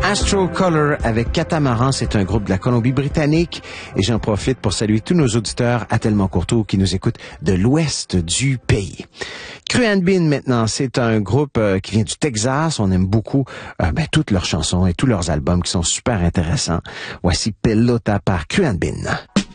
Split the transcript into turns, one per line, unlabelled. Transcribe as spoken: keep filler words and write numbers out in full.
Astro Color avec Catamaran, c'est un groupe de la Colombie-Britannique et j'en profite pour saluer tous nos auditeurs à Tellement Courteau qui nous écoutent de l'ouest du pays. Cruan Bean maintenant, c'est un groupe euh, qui vient du Texas. On aime beaucoup euh, ben, toutes leurs chansons et tous leurs albums qui sont super intéressants. Voici Pelota par Cruan Bean.